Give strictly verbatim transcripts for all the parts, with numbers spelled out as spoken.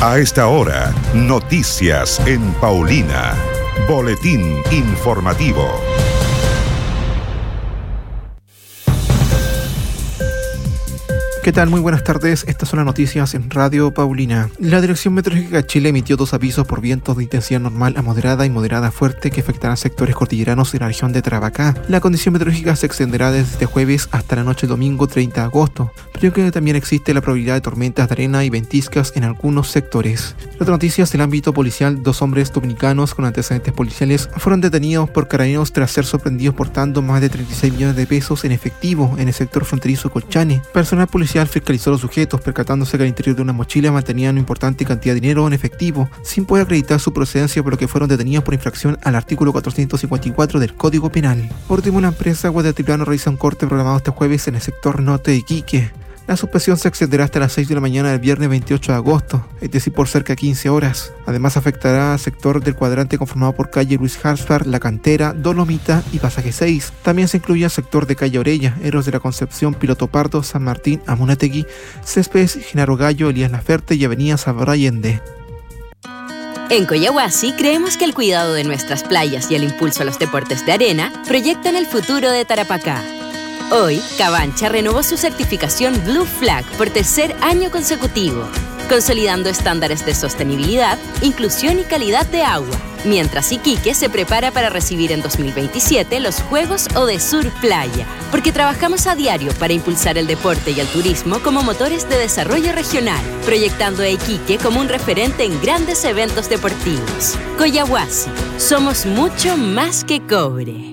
A esta hora, noticias en Paulina. Boletín informativo. ¿Qué tal? Muy buenas tardes. Estas son las noticias en Radio Paulina. La Dirección Meteorológica de Chile emitió dos avisos por vientos de intensidad normal a moderada y moderada fuerte que afectarán sectores cordilleranos de la región de Tarapacá. La condición meteorológica se extenderá desde este jueves hasta la noche del domingo treinta de agosto, pero que también existe la probabilidad de tormentas de arena y ventiscas en algunos sectores. Las noticias del ámbito policial: dos hombres dominicanos con antecedentes policiales fueron detenidos por carabineros tras ser sorprendidos portando más de treinta y seis millones de pesos en efectivo en el sector fronterizo de Colchane. Personal policial fiscalizó a los sujetos, percatándose que al interior de una mochila mantenían una importante cantidad de dinero en efectivo, sin poder acreditar su procedencia, por lo que fueron detenidos por infracción al artículo cuatrocientos cincuenta y cuatro del Código Penal. Por último, la empresa Guadaltiplano realiza un corte programado este jueves en el sector norte de Iquique. La suspensión se extenderá hasta las seis de la mañana del viernes veintiocho de agosto, es decir, por cerca de quince horas. Además, afectará al sector del cuadrante conformado por calle Luis Harspar, La Cantera, Dolomita y Pasaje seis. También se incluye el sector de calle Orella, Héroes de la Concepción, Piloto Pardo, San Martín, Amunategui, Céspedes, Genaro Gallo, Elías Laferte y Avenida Salvador Allende. En Coyahuasi creemos que el cuidado de nuestras playas y el impulso a los deportes de arena proyectan el futuro de Tarapacá. Hoy, Cabancha renovó su certificación Blue Flag por tercer año consecutivo, consolidando estándares de sostenibilidad, inclusión y calidad de agua, mientras Iquique se prepara para recibir en dos mil veintisiete los Juegos Odesur Playa, porque trabajamos a diario para impulsar el deporte y el turismo como motores de desarrollo regional, proyectando a Iquique como un referente en grandes eventos deportivos. Coyahuasi, somos mucho más que cobre.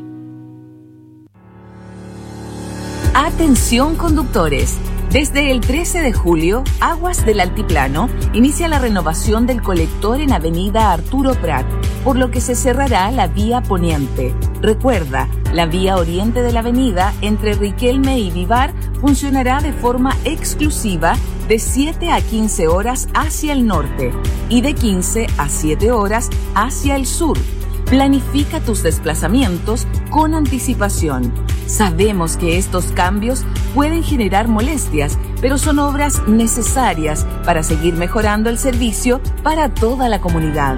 Atención conductores, desde el trece de julio, Aguas del Altiplano inicia la renovación del colector en avenida Arturo Prat, por lo que se cerrará la vía poniente. Recuerda, la vía oriente de la avenida entre Riquelme y Vivar funcionará de forma exclusiva de siete a quince horas hacia el norte y de quince a siete horas hacia el sur. Planifica tus desplazamientos con anticipación. Sabemos que estos cambios pueden generar molestias, pero son obras necesarias para seguir mejorando el servicio para toda la comunidad.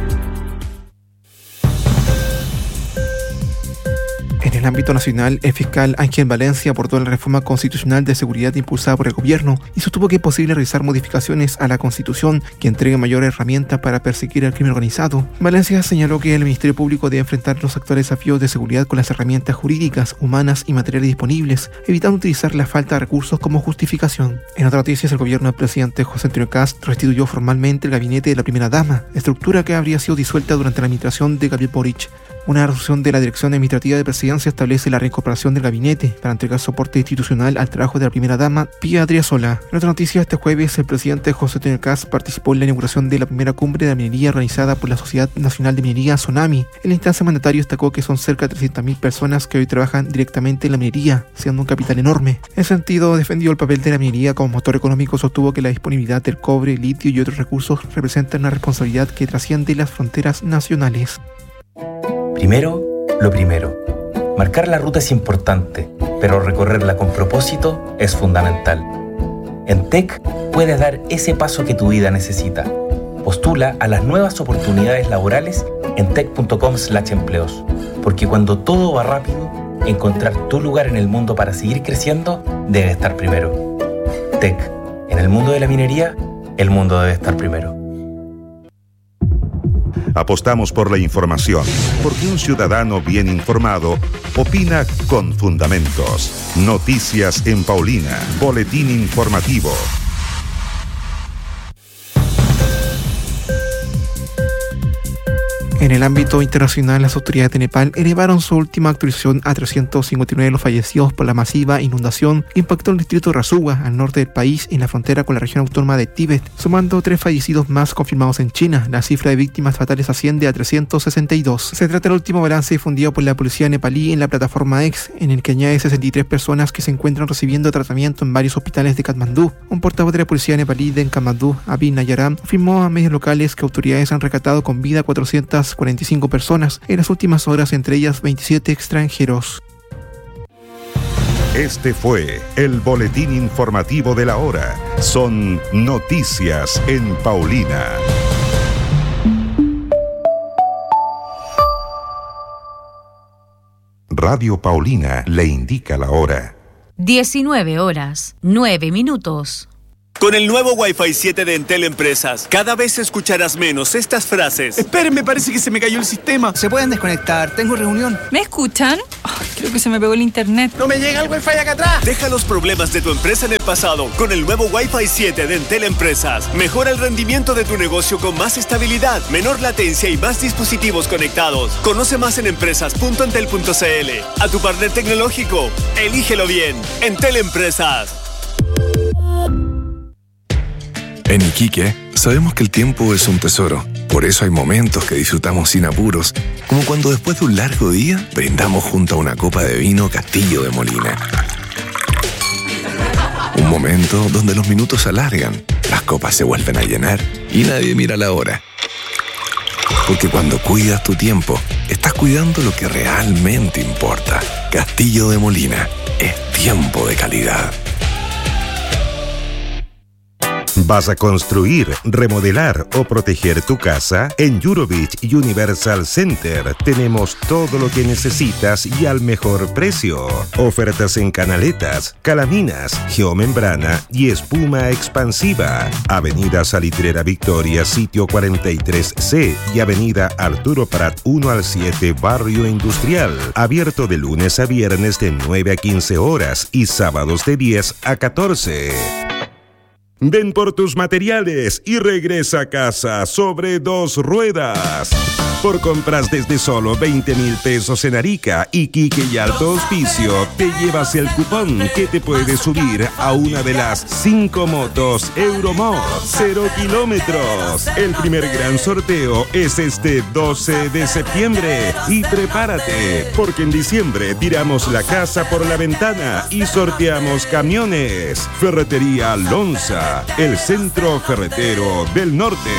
En el ámbito nacional, el fiscal Ángel Valencia abordó la reforma constitucional de seguridad impulsada por el gobierno y sostuvo que es posible realizar modificaciones a la Constitución que entregue mayores herramientas para perseguir al crimen organizado. Valencia señaló que el Ministerio Público debe enfrentar los actuales desafíos de seguridad con las herramientas jurídicas, humanas y materiales disponibles, evitando utilizar la falta de recursos como justificación. En otras noticias, el gobierno del presidente José Antonio Kast restituyó formalmente el gabinete de la primera dama, estructura que habría sido disuelta durante la administración de Gabriel Boric. Una resolución de la Dirección Administrativa de Presidencia establece la reincorporación del gabinete para entregar soporte institucional al trabajo de la primera dama, Pía Adriasola. En otra noticia, este jueves el presidente José Antonio Kast participó en la inauguración de la primera cumbre de la minería organizada por la Sociedad Nacional de Minería, SONAMI. En la instancia, el mandatario destacó que son cerca de trescientas mil personas que hoy trabajan directamente en la minería, siendo un capital enorme. En ese sentido, defendió el papel de la minería como motor económico, sostuvo que la disponibilidad del cobre, litio y otros recursos representan una responsabilidad que trasciende las fronteras nacionales. Primero, lo primero. Marcar la ruta es importante, pero recorrerla con propósito es fundamental. En T E C puedes dar ese paso que tu vida necesita. Postula a las nuevas oportunidades laborales en tec punto com slash empleos, porque cuando todo va rápido, encontrar tu lugar en el mundo para seguir creciendo debe estar primero. T E C, en el mundo de la minería, el mundo debe estar primero. Apostamos por la información, porque un ciudadano bien informado opina con fundamentos. Noticias en Paulina. Boletín informativo. En el ámbito internacional, las autoridades de Nepal elevaron su última actualización a trescientos cincuenta y nueve los fallecidos por la masiva inundación que impactó el distrito de Rasuwa, al norte del país, en la frontera con la región autónoma de Tíbet, sumando tres fallecidos más confirmados en China. La cifra de víctimas fatales asciende a trescientos sesenta y dos. Se trata del último balance difundido por la policía nepalí en la plataforma X, en el que añade sesenta y tres personas que se encuentran recibiendo tratamiento en varios hospitales de Katmandú. Un portavoz de la policía nepalí de Katmandú, Abhi Nayaram, afirmó a medios locales que autoridades han rescatado con vida cuatrocientas cuarenta y cinco personas en las últimas horas, entre ellas veintisiete extranjeros. Este fue el boletín informativo de la hora. Son noticias en Paulina. Radio Paulina le indica la hora. diecinueve horas, nueve minutos. Con el nuevo Wi-Fi siete de Entel Empresas, cada vez escucharás menos estas frases. Esperen, me parece que se me cayó el sistema. Se pueden desconectar, tengo reunión. ¿Me escuchan? Oh, creo que se me pegó el internet. ¡No me llega el Wi-Fi acá atrás! Deja los problemas de tu empresa en el pasado con el nuevo Wi-Fi siete de Entel Empresas. Mejora el rendimiento de tu negocio con más estabilidad, menor latencia y más dispositivos conectados. Conoce más en empresas punto entel punto c l. A tu partner tecnológico, elígelo bien. Entel Empresas. En Iquique, sabemos que el tiempo es un tesoro. Por eso hay momentos que disfrutamos sin apuros, como cuando después de un largo día, brindamos junto a una copa de vino Castillo de Molina. Un momento donde los minutos se alargan, las copas se vuelven a llenar y nadie mira la hora. Porque cuando cuidas tu tiempo, estás cuidando lo que realmente importa. Castillo de Molina, es tiempo de calidad. ¿Vas a construir, remodelar o proteger tu casa? En Eurobeach Universal Center tenemos todo lo que necesitas y al mejor precio. Ofertas en canaletas, calaminas, geomembrana y espuma expansiva. Avenida Salitrera Victoria, sitio cuarenta y tres C y Avenida Arturo Prat uno al siete, Barrio Industrial. Abierto de lunes a viernes de nueve a quince horas y sábados de diez a catorce. Ven por tus materiales y regresa a casa sobre dos ruedas. Por compras desde solo veinte mil pesos en Arica, Iquique y Alto Hospicio, te llevas el cupón que te puede subir a una de las cinco motos Euromod cero kilómetros. El primer gran sorteo es este doce de septiembre. Y prepárate, porque en diciembre tiramos la casa por la ventana y sorteamos camiones. Ferretería Lonza, el centro ferretero del norte.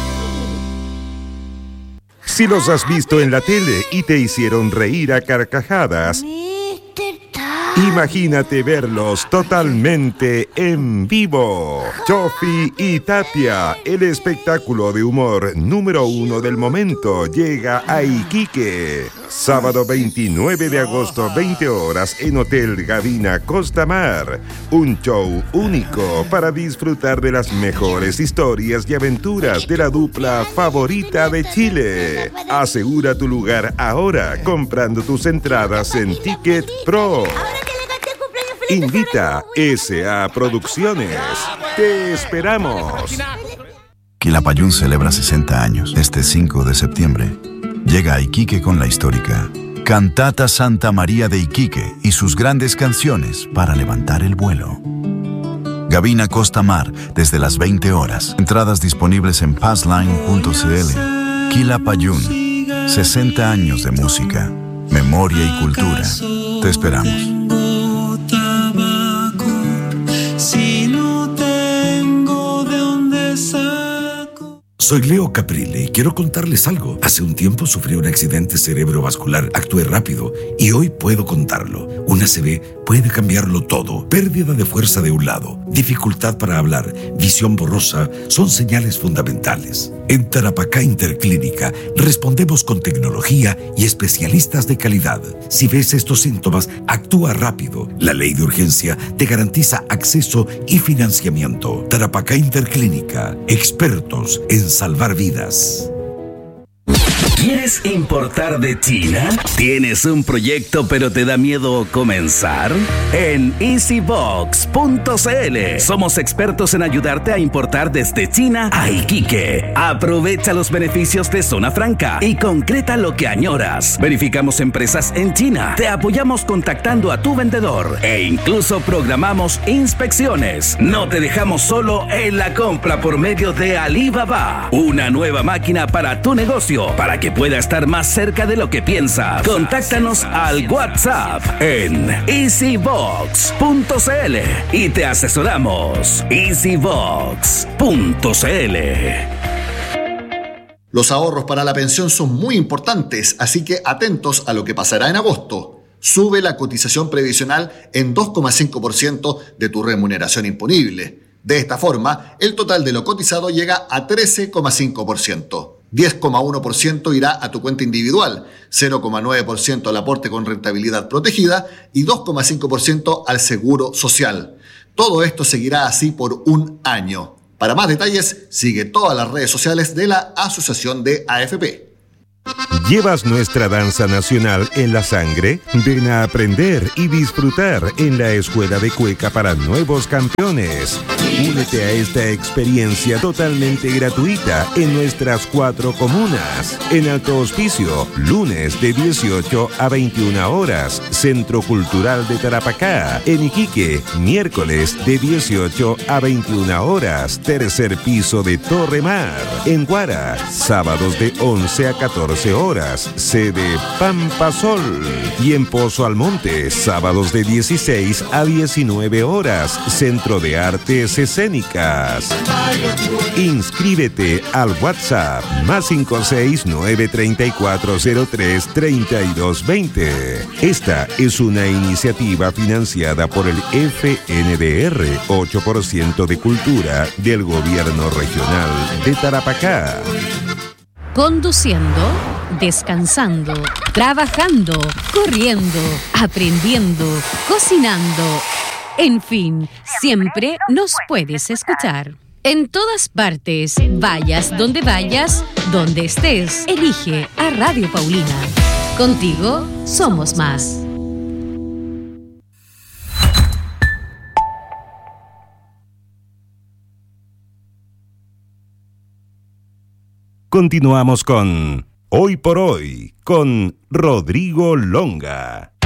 Si los has visto en la tele y te hicieron reír a carcajadas, imagínate verlos totalmente en vivo. Chofi y Tapia, el espectáculo de humor número uno del momento, llega a Iquique. Sábado veintinueve de agosto, veinte horas, en Hotel Gavina Costa Mar. Un show único para disfrutar de las mejores historias y aventuras de la dupla favorita de Chile. Asegura tu lugar ahora comprando tus entradas en Ticket Pro. Invita S A Producciones. Te esperamos. Quilapayún celebra sesenta años. Este cinco de septiembre llega a Iquique con la histórica Cantata Santa María de Iquique y sus grandes canciones para levantar el vuelo. Gavina Costa Mar desde las veinte horas. Entradas disponibles en passline punto c l. Quilapayún, sesenta años de música, memoria y cultura. Te esperamos. Soy Leo Caprile y quiero contarles algo. Hace un tiempo sufrí un accidente cerebrovascular. Actué rápido y hoy puedo contarlo. Un A C V puede cambiarlo todo. Pérdida de fuerza de un lado, dificultad para hablar, visión borrosa son señales fundamentales. En Tarapacá Interclínica respondemos con tecnología y especialistas de calidad. Si ves estos síntomas, actúa rápido. La ley de urgencia te garantiza acceso y financiamiento. Tarapacá Interclínica, expertos en salvar vidas. ¿Quieres importar de China? ¿Tienes un proyecto pero te da miedo comenzar? En easybox punto c l somos expertos en ayudarte a importar desde China a Iquique. Aprovecha los beneficios de Zona Franca y concreta lo que añoras. Verificamos empresas en China, te apoyamos contactando a tu vendedor e incluso programamos inspecciones. No te dejamos solo en la compra por medio de Alibaba. Una nueva máquina para tu negocio, para que pueda estar más cerca de lo que piensas. Contáctanos al WhatsApp en easybox punto c l y te asesoramos. easybox punto c l. Los ahorros para la pensión son muy importantes, así que atentos a lo que pasará en agosto. Sube la cotización previsional en dos coma cinco por ciento de tu remuneración imponible. De esta forma, el total de lo cotizado llega a trece coma cinco por ciento. diez coma uno por ciento irá a tu cuenta individual, cero coma nueve por ciento al aporte con rentabilidad protegida y dos coma cinco por ciento al seguro social. Todo esto seguirá así por un año. Para más detalles, sigue todas las redes sociales de la Asociación de A F P. ¿Llevas nuestra danza nacional en la sangre? Ven a aprender y disfrutar en la Escuela de Cueca para Nuevos Campeones. Únete a esta experiencia totalmente gratuita en nuestras cuatro comunas. En Alto Hospicio, lunes de dieciocho a veintiuna horas, Centro Cultural de Tarapacá. En Iquique, miércoles de dieciocho a veintiuna horas, tercer piso de Torre Mar. En Guara, sábados de once a catorce horas, sede Pampa Sol. Y en Pozo Almonte, sábados de dieciséis a diecinueve horas, Centro de Artes Escénicas. Inscríbete al WhatsApp más cinco seis nueve tres cuatro cero tres tres dos dos cero. Esta es una iniciativa financiada por el F N D R, ocho por ciento de Cultura del Gobierno Regional de Tarapacá. Conduciendo, descansando, trabajando, corriendo, aprendiendo, cocinando. En fin, siempre nos puedes escuchar. En todas partes, vayas donde vayas, donde estés, elige a Radio Paulina. Contigo somos más. Continuamos con Hoy por Hoy, con Rodrigo Longa.